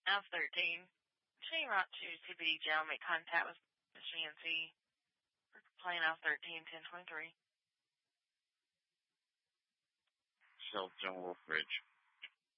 I was 13. She not to CBD jail make contact with Miss Nancy. For playing I was 13, 10:23. Shelton Wolfridge.